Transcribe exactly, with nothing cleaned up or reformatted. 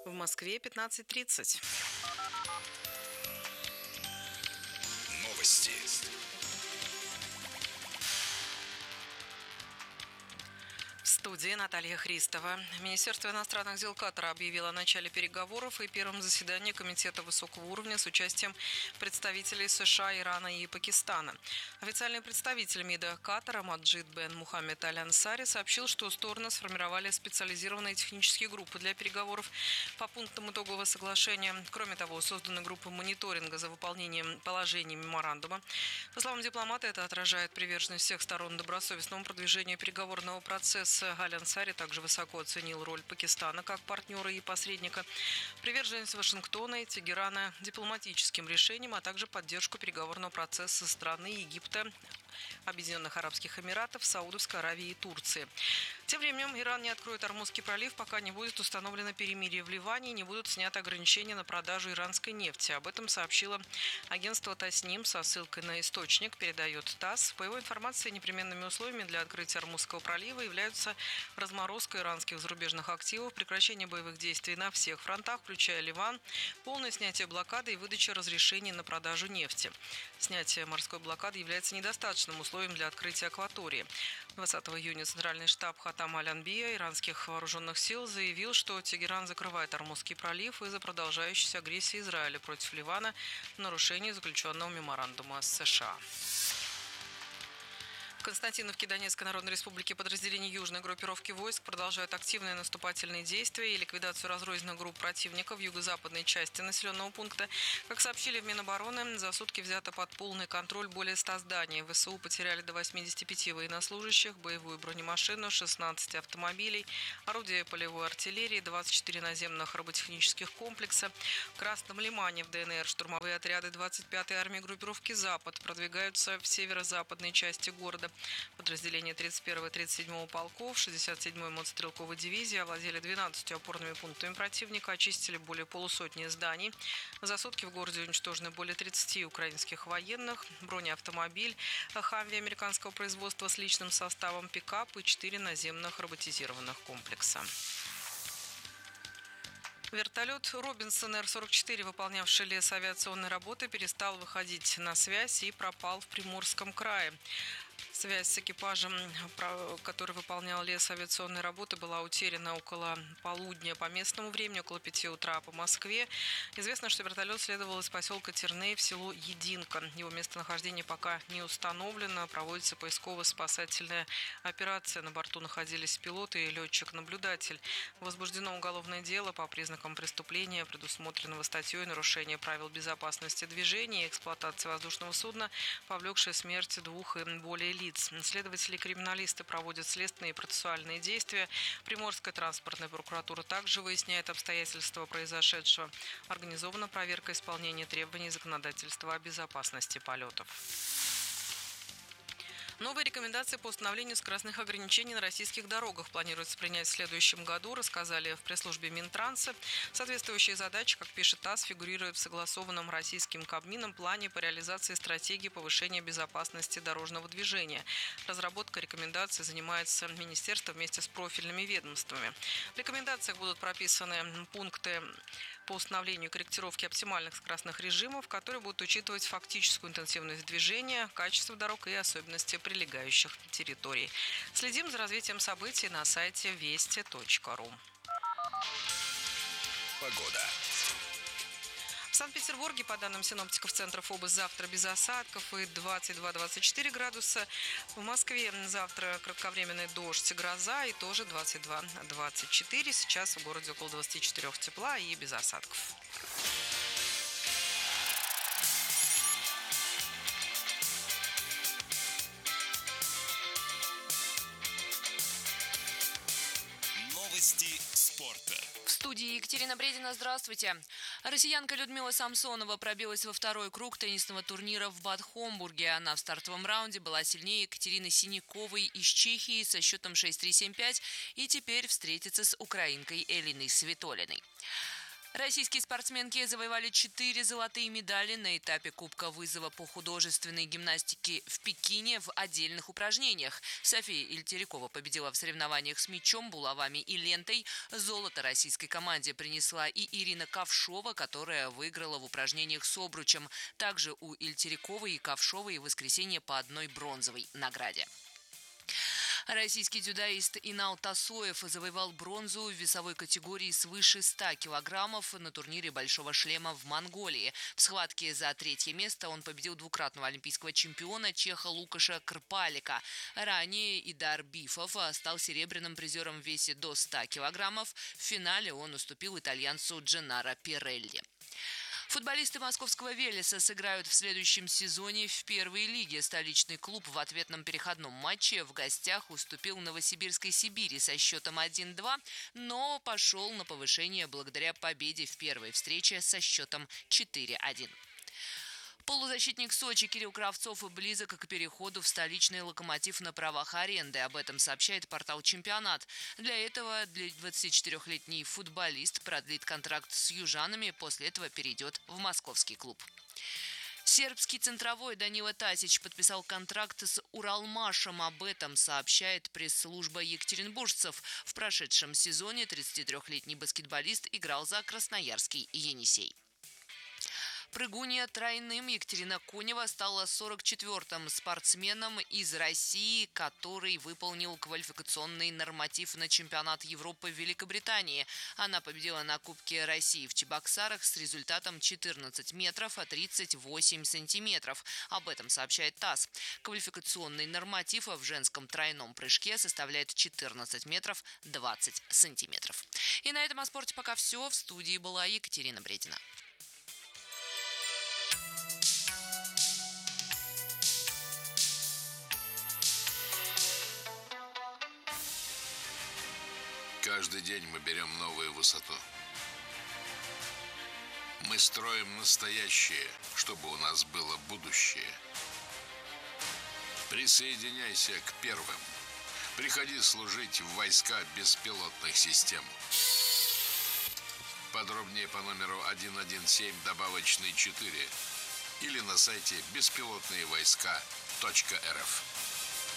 В Москве пятнадцать тридцать. Новости. В студии Наталья Христова. Министерство иностранных дел Катара объявило о начале переговоров и первом заседании Комитета высокого уровня с участием представителей США, Ирана и Пакистана. Официальный представитель МИДа Катара Маджид бен Мухаммед Аль-Ансари сообщил, что стороны сформировали специализированные технические группы для переговоров по пунктам итогового соглашения. Кроме того, созданы группы мониторинга за выполнением положений меморандума. По словам дипломата, это отражает приверженность всех сторон добросовестному продвижению переговорного процесса. Аль-Ансари также высоко оценил роль Пакистана как партнера и посредника, приверженность Вашингтона и Тегерана дипломатическим решениям, а также поддержку переговорного процесса страны Египта, Объединенных Арабских Эмиратов, Саудовской Аравии и Турции. Тем временем Иран не откроет Ормузский пролив, пока не будет установлено перемирие в Ливане и не будут сняты ограничения на продажу иранской нефти. Об этом сообщило агентство Тасним со ссылкой на источник, передает ТАСС. По его информации, непременными условиями для открытия Ормузского пролива являются разморозка иранских зарубежных активов, прекращение боевых действий на всех фронтах, включая Ливан, полное снятие блокады и выдача разрешений на продажу нефти. Снятие морской блокады является недостаточным условием для открытия акватории. двадцатого июня Центральный штаб Хатам Аль-Анбия иранских вооруженных сил заявил, что Тегеран закрывает Ормузский пролив из-за продолжающейся агрессии Израиля против Ливана в нарушении заключенного меморандума с США. В Константиновке Донецкой Народной Республики подразделения южной группировки войск продолжают активные наступательные действия и ликвидацию разрозненных групп противника в юго-западной части населенного пункта. Как сообщили в Минобороны, за сутки взято под полный контроль более ста зданий. ВСУ потеряли до восьмидесяти пяти военнослужащих, боевую бронемашину, шестнадцать автомобилей, орудия полевой артиллерии, двадцать четыре наземных роботехнических комплекса. В Красном Лимане в ДНР штурмовые отряды двадцать пятой армии группировки «Запад» продвигаются в северо-западной части города. Подразделения тридцать первого и тридцать седьмого полков, шестьдесят седьмой мотострелковой дивизии овладели двенадцатью опорными пунктами противника, очистили более полусотни зданий. За сутки в городе уничтожены более тридцати украинских военных, бронеавтомобиль «Хамви» американского производства с личным составом, пикап и четыре наземных роботизированных комплекса. Вертолет «Робинсон Эр сорок четыре», выполнявший лесавиационные работы, перестал выходить на связь и пропал в Приморском крае. Связь с экипажем, который выполнял лесавиационные работы, была утеряна около полудня по местному времени, около пяти утра по Москве. Известно, что вертолет следовал из поселка Терней в село Единка. Его местонахождение пока не установлено. Проводится поисково-спасательная операция. На борту находились пилот и летчик-наблюдатель. Возбуждено уголовное дело по признакам преступления, предусмотренного статьей «Нарушение правил безопасности движения и эксплуатации воздушного судна, повлекшее смерть двух и более лиц». Следователи-криминалисты проводят следственные и процессуальные действия. Приморская транспортная прокуратура также выясняет обстоятельства произошедшего. Организована проверка исполнения требований законодательства о безопасности полетов. Новые рекомендации по установлению скоростных ограничений на российских дорогах планируется принять в следующем году, рассказали в пресс-службе Минтранса. Соответствующие задачи, как пишет ТАСС, фигурируют в согласованном российским Кабмином плане по реализации стратегии повышения безопасности дорожного движения. Разработка рекомендаций занимается министерство вместе с профильными ведомствами. В рекомендациях будут прописаны пункты по установлению и корректировке оптимальных скоростных режимов, которые будут учитывать фактическую интенсивность движения, качество дорог и особенности прилегающих территорий. Следим за развитием событий на сайте вести точка ру. Погода. В Санкт-Петербурге, по данным синоптиков центров, область завтра без осадков и двадцать два - двадцать четыре градуса. В Москве завтра кратковременный дождь, гроза и тоже двадцать два - двадцать четыре. Сейчас в городе около двадцати четырёх тепла и без осадков. Новости спорта. В студии Екатерина Бредина. Здравствуйте. Россиянка Людмила Самсонова пробилась во второй круг теннисного турнира в Бад Хомбурге. Она в стартовом раунде была сильнее Екатерины Синяковой из Чехии со счетом шесть три семь пять и теперь встретится с украинкой Элиной Свитолиной. Российские спортсменки завоевали четыре золотые медали на этапе Кубка вызова по художественной гимнастике в Пекине в отдельных упражнениях. София Ильтерикова победила в соревнованиях с мячом, булавами и лентой. Золото российской команде принесла и Ирина Ковшова, которая выиграла в упражнениях с обручем. Также у Ильтериковой и Ковшовой в воскресенье по одной бронзовой награде. Российский дзюдоист Инал Тасоев завоевал бронзу в весовой категории свыше ста килограммов на турнире «Большого шлема» в Монголии. В схватке за третье место он победил двукратного олимпийского чемпиона чеха Лукаша Крпалика. Ранее Идар Бифов стал серебряным призером в весе до ста килограммов. В финале он уступил итальянцу Дженнаро Пирелли. Футболисты московского «Велеса» сыграют в следующем сезоне в первой лиге. Столичный клуб в ответном переходном матче в гостях уступил Новосибирской «Сибири» со счетом один-два, но пошел на повышение благодаря победе в первой встрече со счетом четыре-один. Полузащитник Сочи Кирилл Кравцов близок к переходу в столичный «Локомотив» на правах аренды. Об этом сообщает портал «Чемпионат». Для этого двадцатичетырёхлетний футболист продлит контракт с южанами, после этого перейдет в московский клуб. Сербский центровой Данила Тасич подписал контракт с Уралмашем. Об этом сообщает пресс-служба екатеринбуржцев. В прошедшем сезоне тридцатитрёхлетний баскетболист играл за красноярский «Енисей». Прыгунья тройным Екатерина Конева стала сорок четвёртым спортсменом из России, который выполнил квалификационный норматив на чемпионат Европы в Великобритании. Она победила на Кубке России в Чебоксарах с результатом четырнадцать метров тридцать восемь сантиметров. Об этом сообщает ТАСС. Квалификационный норматив в женском тройном прыжке составляет четырнадцать метров двадцать сантиметров. И на этом о спорте пока все. В студии была Екатерина Бредина. Каждый день мы берем новую высоту. Мы строим настоящее, чтобы у нас было будущее. Присоединяйся к первым. Приходи служить в войска беспилотных систем. Подробнее по номеру один один семь добавочный четыре или на сайте беспилотные войска точка эр эф.